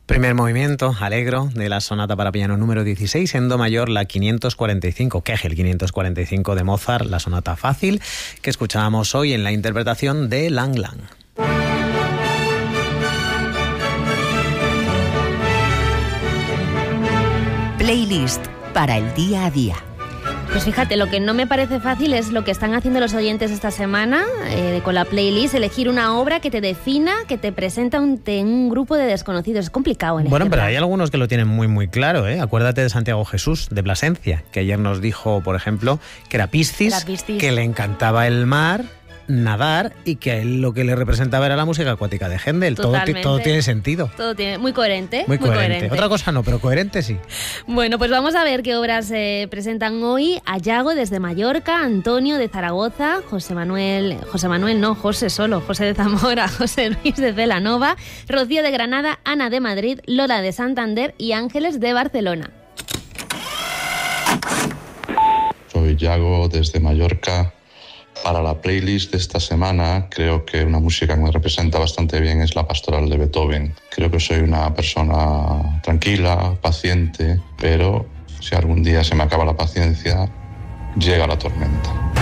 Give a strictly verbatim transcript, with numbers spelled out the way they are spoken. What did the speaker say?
Primer movimiento, Allegro, de la sonata para piano número dieciséis, en do mayor, la quinientos cuarenta y cinco, Kegel quinientos cuarenta y cinco de Mozart, la sonata fácil, que escuchábamos hoy en la interpretación de Lang Lang. Playlist para el día a día. Pues fíjate, lo que no me parece fácil es lo que están haciendo los oyentes esta semana eh, con la playlist, elegir una obra que te defina, que te presenta un, te, un grupo de desconocidos. Es complicado elegirla. Bueno, pero hay algunos que lo tienen muy muy claro, ¿eh? Acuérdate de Santiago Jesús, de Plasencia, que ayer nos dijo, por ejemplo, que era Piscis, Era Piscis. que le encantaba el mar, nadar, y que a él lo que le representaba era la música acuática de Händel. Todo, todo tiene sentido. Todo tiene, muy coherente. Muy, muy coherente. coherente. Otra cosa no, pero coherente sí. Bueno, pues vamos a ver qué obras se eh, presentan hoy. Ayago desde Mallorca, Antonio de Zaragoza, José Manuel, José Manuel no, José solo, José de Zamora, José Luis de Celanova, Rocío de Granada, Ana de Madrid, Lola de Santander y Ángeles de Barcelona. Soy Yago desde Mallorca. Para la playlist de esta semana, creo que una música que me representa bastante bien es la Pastoral de Beethoven. Creo que soy una persona tranquila, paciente, pero si algún día se me acaba la paciencia, llega la tormenta.